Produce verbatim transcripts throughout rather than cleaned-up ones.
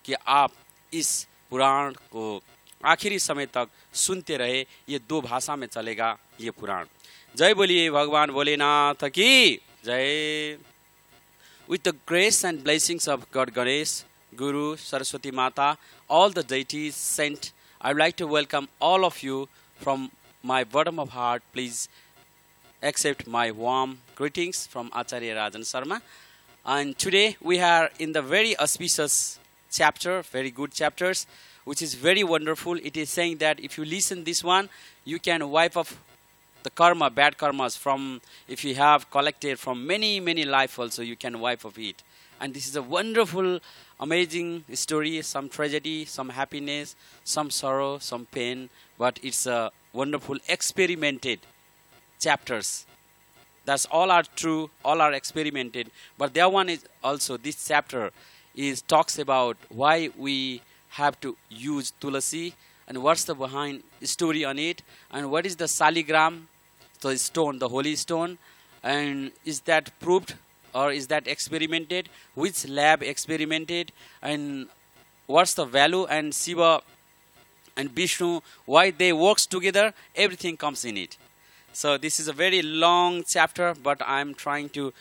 कि आप इस पुराण को आखिरी समय तक सुनते रहे। ये दो भाषा में चलेगा ये पुराण। जय बोलिए भगवान भोलेनाथ की जय। With the grace and blessings of God Ganesh, Guru, Saraswati Mata, all the deities sent, I would like to welcome all of you from my bottom of heart. Please accept my warm greetings from Acharya Rajan Sharma. And today we are in the very auspicious chapter, very good chapters, which is very wonderful. It is saying that if you listen this one, you can wipe off the karma, bad karmas from, if you have collected from many, many life also, you can wipe off it. And this is a wonderful, amazing story, some tragedy, some happiness, some sorrow, some pain, but it's a wonderful experimented chapters. That's all are true, all are experimented. But there one is also, this chapter is talks about why we have to use Tulasi, and what's the behind story on it, and what is the saligram, the stone, the holy stone, and is that proved or is that experimented, which lab experimented, and what's the value, and Shiva and Vishnu, why they works together, everything comes in it. So this is a very long chapter, but I'm trying to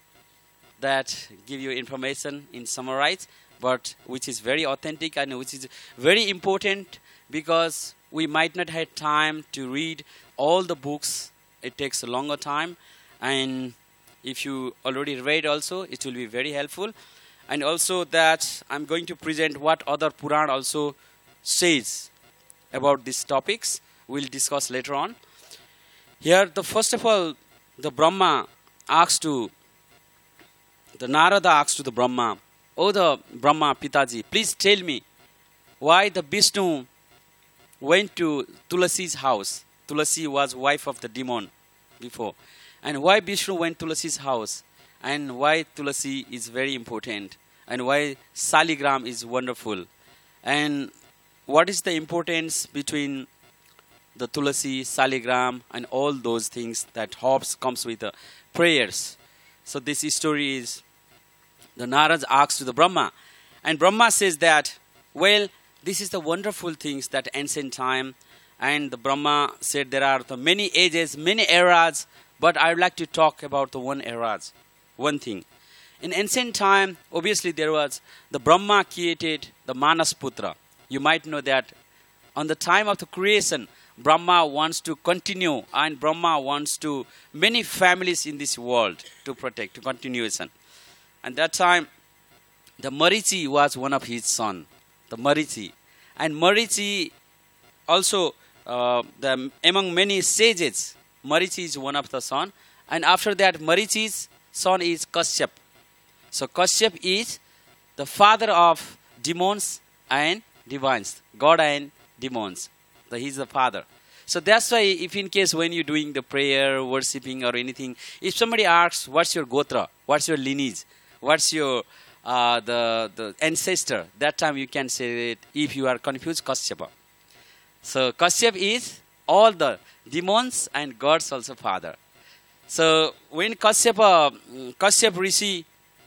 that give you information in summarize, but which is very authentic and which is very important, because we might not have time to read all the books. It takes a longer time, and if you already read also, it will be very helpful. And also that I'm going to present what other Puran also says about these topics. We'll discuss later on. Here, the first of all, the Brahma asks to, the Narada asks to the Brahma, "Oh, the Brahma Pitaji, please tell me why the Vishnu went to Tulasi's house." Tulasi was wife of the demon before. And why Vishnu went to Tulasi's house, and why Tulasi is very important, and why Saligram is wonderful, and what is the importance between the Tulasi, Saligram, and all those things that helps comes with the prayers. So this story is, the Narad asks to the Brahma, and Brahma says that, well, this is the wonderful things that ancient time, and the Brahma said there are the many ages, many eras, but I would like to talk about the one eras, one thing. In ancient time, obviously there was, the Brahma created the Manas Putra. You might know that on the time of the creation, Brahma wants to continue, and Brahma wants to many families in this world to protect, to continuation. And that time, the Marichi was one of his son, the Marichi. And Marichi also, uh, the, among many sages, Marichi is one of the son. And after that, Marichi's son is Kashyap. So Kashyap is the father of demons and divines, God and demons. So he's the father. So that's why, if in case when you're doing the prayer, worshipping or anything, if somebody asks, what's your gotra, what's your lineage, what's your uh, the the ancestor, that time you can say it. If you are confused, Kashyapa. So Kashyap is all the demons and gods also father. So when Kashyapa, Kashyap Rishi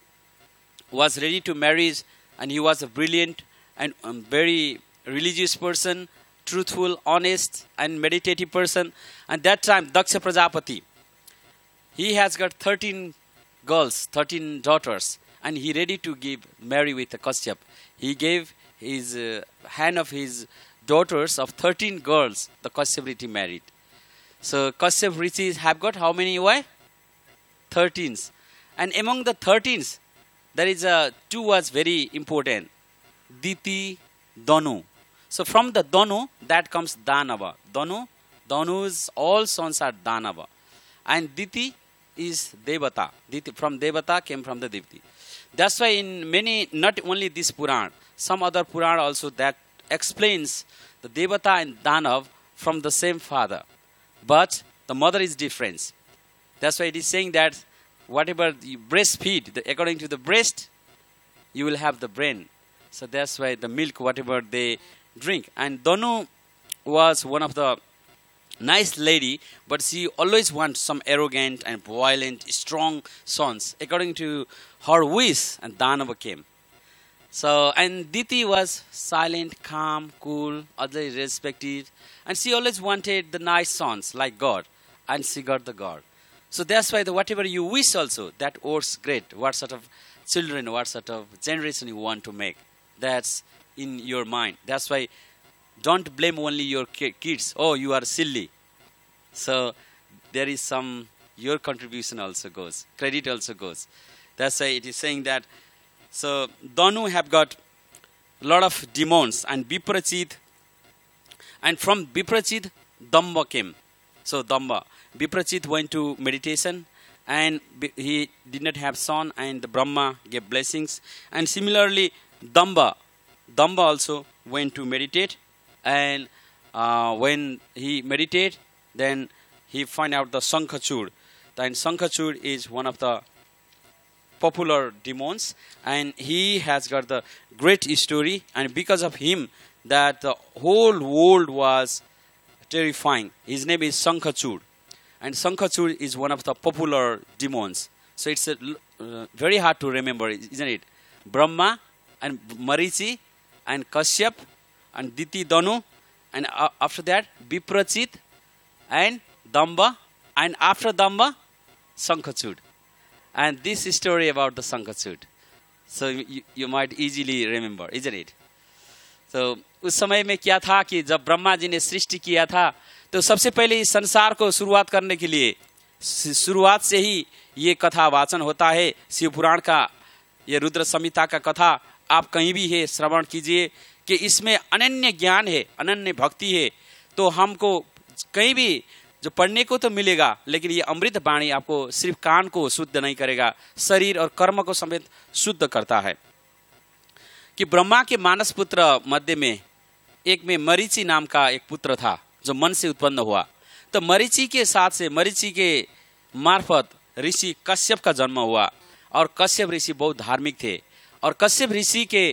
was ready to marry, and he was a brilliant and um, very religious person, truthful, honest, and meditative person. And that time, Daksha Prajapati, he has got thirteen girls, thirteen daughters, and he ready to give marry with a Kashyap. He gave his uh, hand of his daughters of thirteen girls, the Kashyap Rishi married. So Kashyap Rishi have got how many wives? Thirteens. And among the thirteens, there is a two was very important. Diti, Danu. So from the Danu, that comes Danava. Danu, Danu's all sons are Danava. And Diti is Devata. Diti, from Devata came from the Diti. That's why in many, not only this Puran, some other Puran also that explains the Devata and Danav from the same father. But the mother is different. That's why it is saying that whatever you breastfeed, the, according to the breast, you will have the brain. So that's why the milk, whatever they drink. And Danu was one of the nice lady, but she always wants some arrogant and violent, strong sons. According to her wish, and Danava came. So, and Diti was silent, calm, cool, others respected, and she always wanted the nice sons like God, and she got the God. So that's why the whatever you wish also, that works great. What sort of children, what sort of generation you want to make, that's in your mind. That's why don't blame only your ki- kids. Oh, you are silly. So there is some, your contribution also goes, credit also goes. That's why it is saying that. So Danu have got a lot of demons, and Biprachit, and from Biprachit, Damba came. So Damba, Biprachit went to meditation, and Bi- he did not have son, and the Brahma gave blessings. And similarly, Damba, Damba also went to meditate, and uh, when he meditate, then he find out the Sankhachud. Then Sankhachud is one of the popular demons, and he has got the great story, and because of him that the whole world was terrifying. His name is Sankhachud, and Sankhachud is one of the popular demons. So it's a, uh, very hard to remember, isn't it? Brahma and Marichi and Kashyap and Diti Danu, and uh, after that Biprachit and Damba, and after Damba Sankhachud. And this story about the Sankhachud. So you, you might easily remember, isn't it? तो उस समय में क्या था कि जब ब्रह्मा जी ने सृष्टि किया था, तो सबसे पहले इस संसार को शुरुआत करने के लिए शुरुआत से ही ये कथा वाचन होता है। शिव पुराण का ये रुद्र संहिता का कथा आप कहीं भी है श्रवण कीजिए कि इसमें अनन्य ज्ञान है, अनन्य भक्ति है। तो हमको कहीं भी जो पढ़ने को तो मिलेगा, लेकिन ये अमृत वाणी आपको सिर्फ कान को शुद्ध नहीं करेगा, शरीर और कर्म को समेत शुद्ध करता है। कि ब्रह्मा के मानस पुत्र मध्य में एक में मरीचि नाम का एक पुत्र था जो मन से उत्पन्न हुआ। तो मरीचि के साथ से मरीचि के मार्फत ऋषि कश्यप का जन्म हुआ, और कश्यप ऋषि बहुत धार्मिक थे, और कश्यप ऋषि के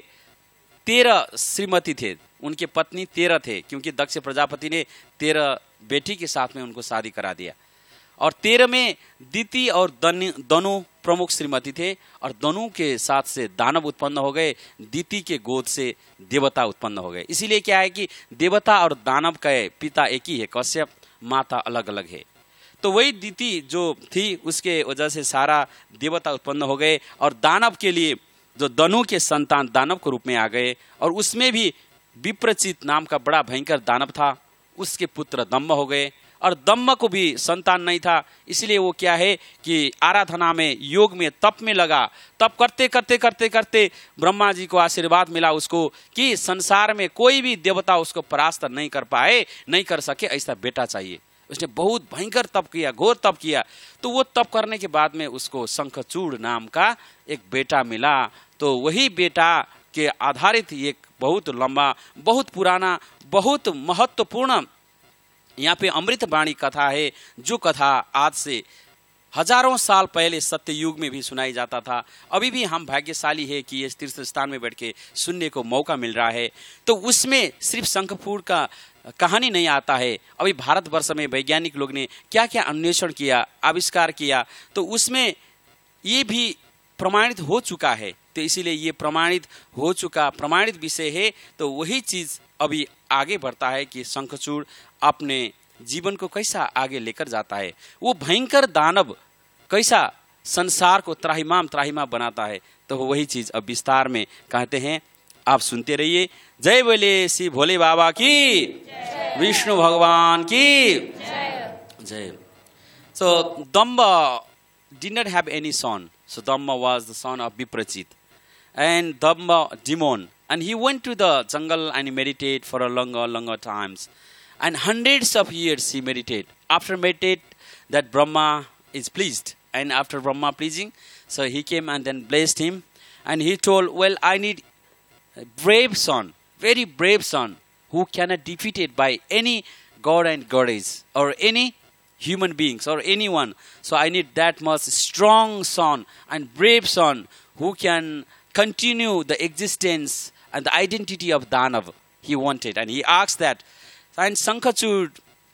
तेरह श्रीमती थे, उनके पत्नी तेरह थे, क्योंकि दक्ष प्रजापति ने तेरह बेटी के साथ में उनको शादी करा दिया। और तेरह में दिति और दनु प्रमुख श्रीमती थे, और दनु के साथ से दानव उत्पन्न हो गए, दिति के गोद से देवता उत्पन्न हो गए। इसीलिए क्या है कि देवता और दानव का पिता एक ही है, कश्यप, माता अलग अलग है। तो वही दिति जो थी उसके वजह से सारा देवता उत्पन्न हो गए, और दानव के लिए जो दनु के संतान दानव के रूप में आ गए, और उसमें भी विप्रचित नाम का बड़ा भयंकर दानव था, उसके पुत्र दम्भ हो गए। और दम्भ को भी संतान नहीं था, इसलिए वो क्या है कि आराधना में, योग में, तप में लगा। तप करते करते करते करते ब्रह्मा जी को आशीर्वाद मिला उसको कि संसार में कोई भी देवता उसको परास्त नहीं कर पाए, नहीं कर सके, ऐसा बेटा चाहिए। उसने बहुत भयंकर तप किया, घोर तप किया। तो वो तप करने के बाद में उसको शंखचूड़ नाम का एक बेटा मिला। तो वही बेटा के आधारित एक बहुत लंबा, बहुत पुराना, बहुत महत्वपूर्ण यहाँ पे अमृत वाणी कथा है, जो कथा आज से हजारों साल पहले सत्य युग में भी सुनाई जाता था। अभी भी हम भाग्यशाली है कि ये तीर्थ स्थान में बैठ के सुनने को मौका मिल रहा है। तो उसमें सिर्फ शंखचूड़ का कहानी नहीं आता है। अभी भारतवर्ष में वैज्ञानिक लोग ने क्या क्या अन्वेषण किया, आविष्कार किया, तो उसमें ये भी प्रमाणित हो चुका है। तो इसीलिए ये प्रमाणित हो चुका, प्रमाणित विषय है। तो वही चीज अभी आगे बढ़ता है कि शंखचूड़ अपने जीवन को कैसा आगे लेकर जाता है, वो भयंकर दानव कैसा संसार को त्राहिमाम त्राहिमाम बनाता है। तो वही चीज अब विस्तार में कहते हैं, आप सुनते रहिए। जय बोले श्री भोले बाबा की, विष्णु भगवान की जय। So Damba did not have any son. So Damba was the son of Biprachit, and Damba demon, and he went to the jungle and he meditated for a longer, longer times, and hundreds of years he meditated. After meditate, that Brahma is pleased, and after Brahma pleasing, so he came and then blessed him, and he told, well, I need a brave son, very brave son, who cannot defeated by any god and goddess or any human beings or anyone. So I need that much strong son and brave son who can continue the existence and the identity of Danav. He wanted, and he asked that. And Sankhachud,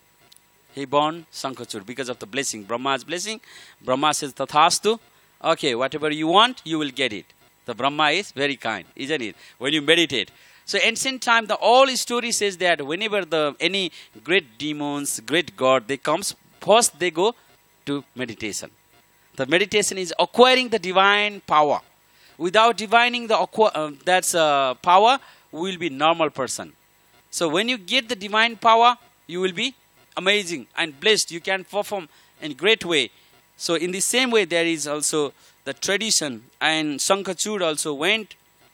he born Sankhachud because of the blessing, Brahma's blessing. Brahma says, Tathastu, okay, whatever you want, you will get it. The Brahma is very kind, isn't it? When you meditate. So ancient time, the all story says that whenever the any great demons, great god, they comes, first they go to meditation. The meditation is acquiring the divine power. Without divining the acqu- uh, that's uh, power, we will be normal person. So when you get the divine power, you will be amazing and blessed. You can perform in great way. So in the same way, there is also the tradition, and Shankachud also went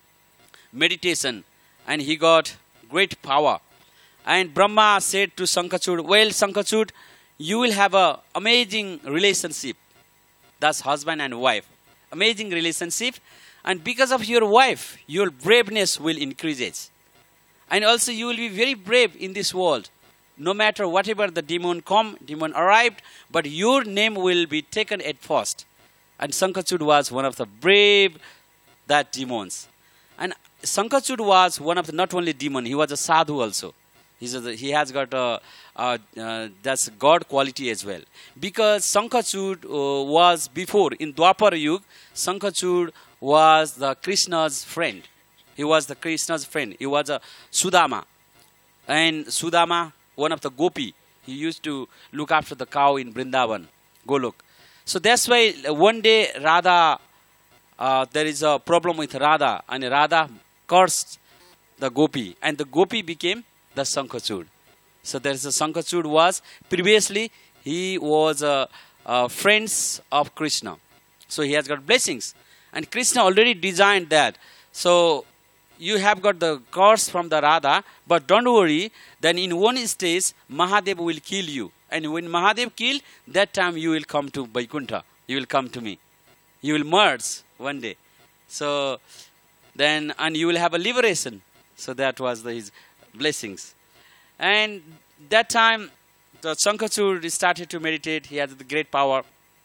meditation, and he got great power. And Brahma said to Shankachud, well, Shankachud, you will have a amazing relationship. That's husband and wife. Amazing relationship. And because of your wife, your braveness will increase. And also you will be very brave in this world. No matter whatever the demon come, demon arrived, but your name will be taken at first. And Shankachud was one of the brave that demons. And Shankachud was one of the not only demon, he was a sadhu also. He's a, he has got a, a uh, that's God quality as well. Because Shankachud uh, was before, in Dwapara Yuga, Shankachud was the Krishna's friend. He was the Krishna's friend. He was a Sudama. And Sudama, one of the gopi, he used to look after the cow in Vrindavan, Golok. So that's why one day Radha, uh, there is a problem with Radha, and Radha cursed the gopi, and the gopi became the Shankachud. So there is a Shankachud was, previously he was a, a friends of Krishna. So he has got blessings. And Krishna already designed that. So you have got the curse from the Radha, but don't worry, then in one stage, Mahadev will kill you. And when Mahadev kill, that time you will come to Vaikuntha. You will come to me. You will merge one day. So then, and you will have a liberation. So that was the, his blessings. And that time, the Shankachud started to meditate. He had the great power.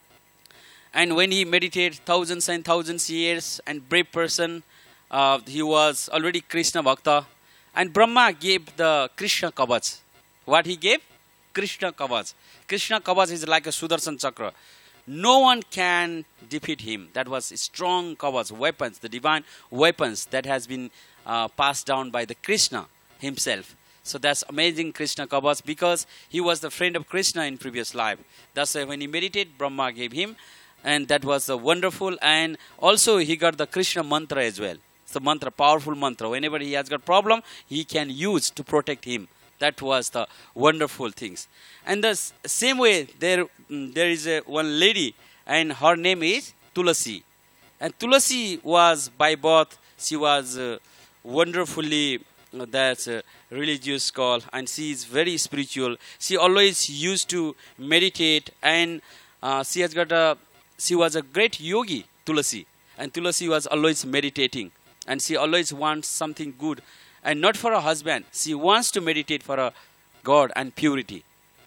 And when he meditated thousands and thousands years, and brave person, uh, he was already Krishna Bhakta. And Brahma gave the Krishna Kavach. What he gave? Krishna Kavach. Krishna Kavach is like a Sudarshan Chakra. No one can defeat him. That was strong Kavach, weapons, the divine weapons that has been uh, passed down by the Krishna himself. So that's amazing Krishna Kavach, because he was the friend of Krishna in previous life. That's why when he meditated, Brahma gave him. And that was uh, wonderful. And also he got the Krishna mantra as well. It's the mantra, powerful mantra. Whenever he has got problem, he can use to protect him. That was the wonderful things. And the s- same way, there mm, there is a one lady, and her name is Tulasi. And Tulasi was by birth, she was uh, wonderfully, uh, that's a religious call, and she is very spiritual. She always used to meditate, and uh, she has got a, she was a great yogi, Tulasi. And Tulasi was always meditating, and she always wants something good. And not for a husband. She wants to meditate for a God and purity.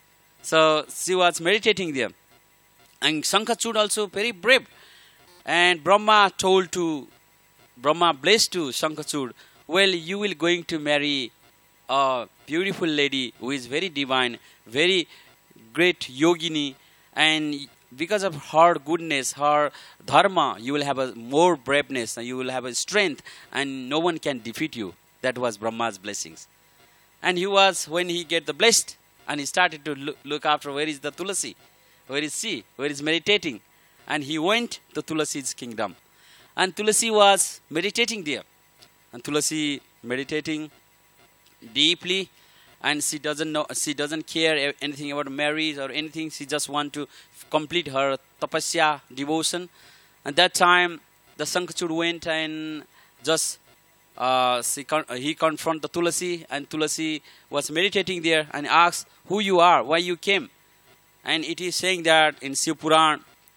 So she was meditating there. And Shankachud also very brave. And Brahma told to, Brahma blessed to Shankachud, well, you will going to marry a beautiful lady who is very divine, very great yogini. And because of her goodness, her dharma, you will have a more braveness, and you will have a strength, and no one can defeat you. That was Brahma's blessings. And he was, when he get the blessed, and he started to look, look after where is the Tulasi, where is she, where is meditating. And he went to Tulasi's kingdom. And Tulasi was meditating there. And Tulasi meditating deeply, and she doesn't know, she doesn't care anything about marriage or anything. She just want to complete her tapasya, devotion. And that time, the Shankachud went and just Uh, she con- he confronted the Tulasi, and Tulasi was meditating there and asked, who you are, why you came. And it is saying that in Shiv Puran.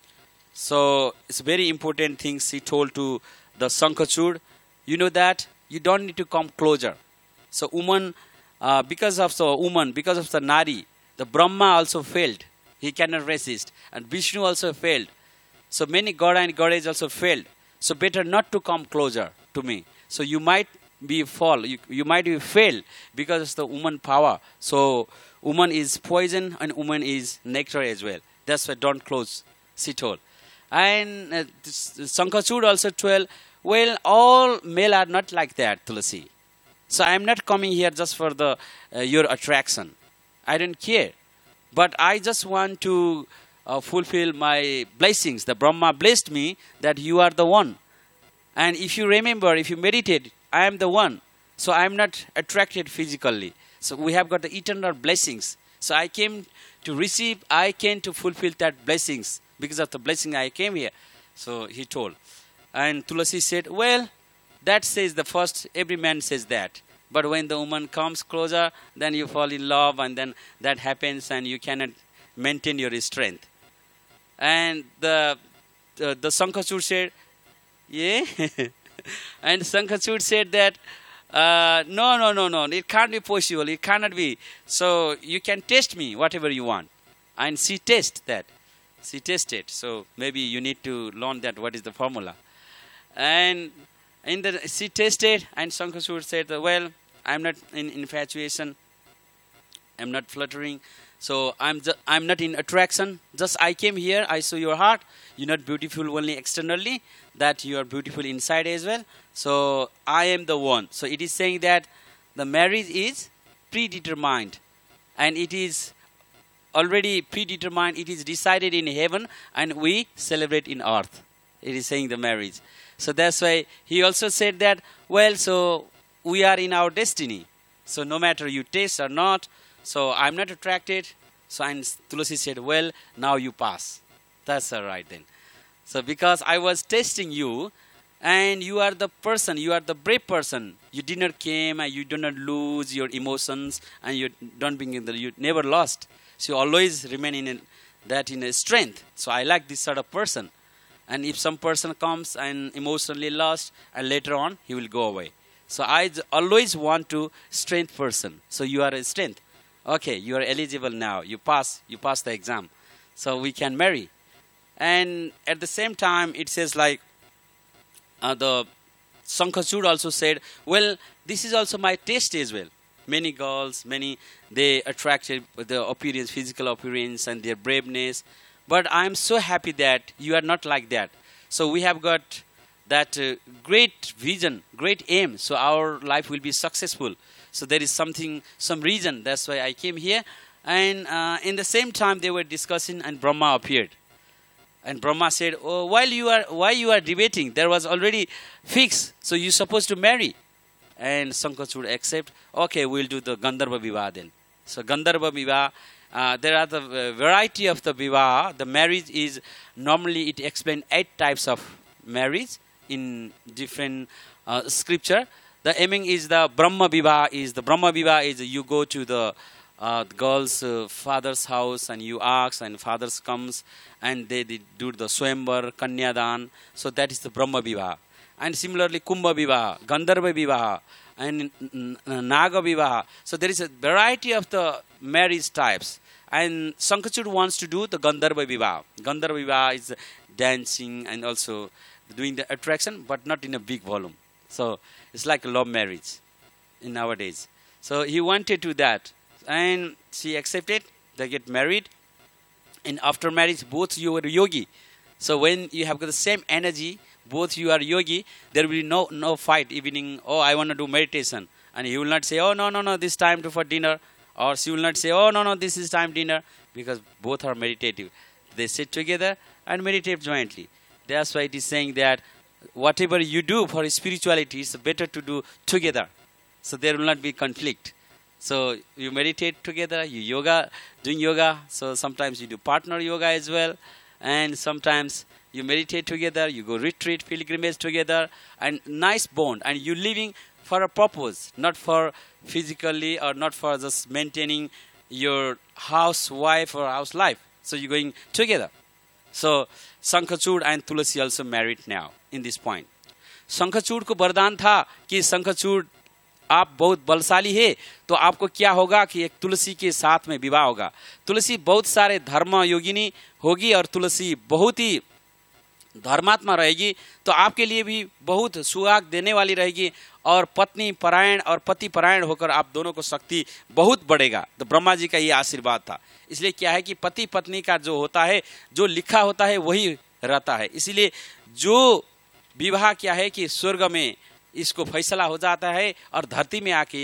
So it's very important things he told to the Shankachud. You know that you don't need to come closer. So woman, uh, because of the woman, because of the Nari, the Brahma also failed. He cannot resist. And Vishnu also failed. So many God and goddess also failed. So better not to come closer to me. So you might be fall, you, you might be fail because of the woman power. So woman is poison and woman is nectar as well. That's why don't close, she told. And uh, Shankachud also told, well, all male are not like that, Tulasi. So I am not coming here just for the uh, your attraction. I don't care. But I just want to uh, fulfill my blessings. The Brahma blessed me that you are the one. And if you remember, if you meditate, I am the one. So I am not attracted physically. So we have got the eternal blessings. So I came to receive, I came to fulfill that blessings. Because of the blessing I came here. So he told. And Tulasi said, well, that says the first, every man says that. But when the woman comes closer, then you fall in love, and then that happens, and you cannot maintain your strength. And the the, the Sankhachud said, yeah. And Sankhachud said that, uh, no, no, no, no, it can't be possible, it cannot be. So you can test me, whatever you want. And she tested that. She tested. So maybe you need to learn that, what is the formula. And in the, she tested, and Sankhachud said, well, I'm not in infatuation, I'm not fluttering, so I'm ju- I'm not in attraction. Just I came here, I saw your heart. You're not beautiful only externally, that you are beautiful inside as well. So I am the one. So it is saying that the marriage is predetermined, and it is already predetermined. It is decided in heaven, and we celebrate in earth. It is saying the marriage. So that's why he also said that, well, so we are in our destiny. So no matter you taste or not, so I'm not attracted. So and Tulasi said, well, now you pass. That's all right then. So because I was testing you, and you are the person, you are the brave person. You did not came, and you do not lose your emotions, and you don't bring in the, you never lost. So you always remain in a, that in a strength. So I like this sort of person. And if some person comes and emotionally lost, and later on he will go away. So I always want to strength person. So you are a strength. Okay, you are eligible now. You pass. You pass the exam. So we can marry. And at the same time, it says like uh, the Sankhachud also said, well, this is also my taste as well. Many girls, many they attracted with the appearance, physical appearance, and their braveness. But I am so happy that you are not like that. So we have got that uh, great vision, great aim. So our life will be successful. So there is something, some reason. That's why I came here. And uh, in the same time they were discussing, and Brahma appeared. And Brahma said, oh, while you are, why you are debating? There was already fixed. So you're supposed to marry. And Sankhachud accept. Okay, we'll do the Gandharva Vivaha then. So Gandharva Vivaha. Uh, there are the uh, variety of the vivaha. The marriage is, normally it explains eight types of marriage in different uh, scripture. The aiming is the Brahma Vivaha is, the Brahma Vivaha is you go to the, uh, the girl's uh, father's house and you ask, and fathers comes and they, they do the Swayamvar, Kanyadan. So that is the Brahma Vivaha. And similarly Kumbha Vivaha, Gandharva Vivaha, and Naga Vivaha. So there is a variety of the marriage types. And Sankhachud wants to do the Gandharva Vivaha. Gandharva Vivaha is dancing and also doing the attraction, but not in a big volume. So it's like a love marriage in nowadays. So he wanted to do that. And she accepted. They get married. And after marriage, both you are yogi. So when you have got the same energy, both you are yogi, there will be no, no fight evening. Oh, I want to do meditation. And he will not say, oh, no, no, no, this time to for dinner. Or she will not say, oh, no, no, this is time dinner. Because both are meditative. They sit together and meditate jointly. That's why it is saying that whatever you do for spirituality, it's better to do together. So there will not be conflict. So you meditate together, you yoga, doing yoga. So sometimes you do partner yoga as well. And sometimes you meditate together, you go retreat, pilgrimage together. And nice bond. And you living for a purpose, not for physically or not for just maintaining your housewife or house life. So you're going together. So Sankhachud and Tulasi also married now in this point. Sankhachud को वरदान था कि Sankhachud आप बहुत बलशाली है तो आपको क्या होगा कि एक तुलसी के साथ में विवाह होगा. तुलसी बहुत सारे धर्म योगिनी होगी और तुलसी बहुत ही धर्मात्मा रहेगी तो आपके लिए भी बहुत सुहाग देने वाली रहेगी और पत्नी परायण और पति परायण होकर आप दोनों को शक्ति बहुत बढ़ेगा. तो ब्रह्मा जी का ये आशीर्वाद था. इसलिए क्या है कि पति पत्नी का जो होता है, जो लिखा होता है वही रहता है. इसलिए जो विवाह क्या है कि स्वर्ग में इसको फैसला हो जाता है और धरती में आके